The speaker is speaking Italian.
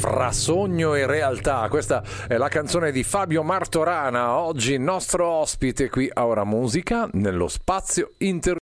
fra sogno e realtà. Questa è la canzone di Fabio Martorana, oggi nostro ospite qui a Ora Musica nello spazio